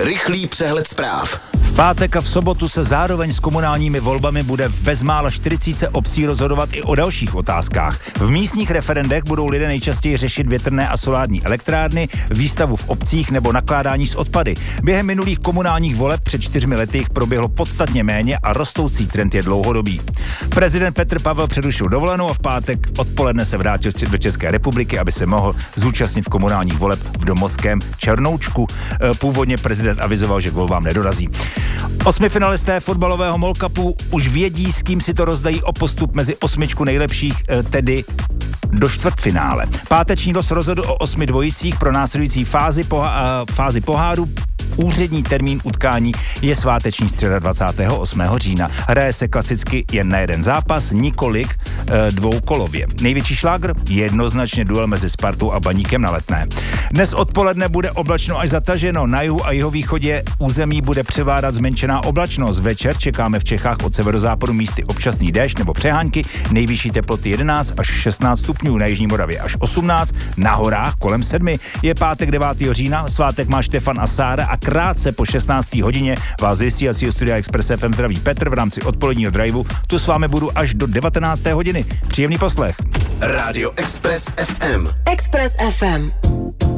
Rychlý přehled zpráv. V pátek a v sobotu se zároveň s komunálními volbami bude v bezmála 40 obcí rozhodovat i o dalších otázkách. V místních referendech budou lidé nejčastěji řešit větrné a solární elektrárny, výstavu v obcích nebo nakládání s odpady. Během minulých komunálních voleb před 4 lety jich proběhlo podstatně méně a rostoucí trend je dlouhodobý. Prezident Petr Pavel přerušil dovolenou a v pátek odpoledne se vrátil do České republiky, aby se mohl zúčastnit komunálních voleb v domovském Černoučku. Původně prezident avizoval, že k volbám nedorazí. 8 finalisté fotbalového MOL Cupu už vědí, s kým si to rozdají o postup mezi 8 nejlepších, tedy do čtvrtfinále. Páteční los rozhodl o 8 dvojicích pro následující fázi poháru. Úřední termín utkání je sváteční středa 28. října. Hraje se klasicky jen na jeden zápas, nikolik dvoukolově. Největší šlágr? Jednoznačně duel mezi Spartou a Baníkem na Letné. Dnes odpoledne bude oblačno až zataženo. Na jihu a jihovýchodě území bude převládat zmenšená oblačnost. Večer čekáme v Čechách od severozápadu místy občasný déšť nebo přehánky. Nejvyšší teploty 11 až 16 stupňů, na jižní Moravě až 18, na horách kolem 7. Je pátek 9. října, svátek má Štefan a Sára a krátce po 16. hodině vás z vysílacího studia Express FM zdraví Petr v rámci odpoledního driveu. Tu s vámi budu až do 19. hodiny. Příjemný poslech. Rádio Express FM. Express FM.